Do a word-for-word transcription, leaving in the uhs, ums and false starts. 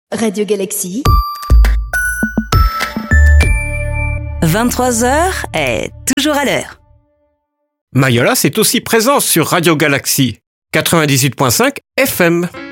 Radio Galaxy. vingt-trois heures est toujours à l'heure. Mayala, c'est aussi présent sur Radio Galaxy quatre-vingt-dix-huit virgule cinq F M.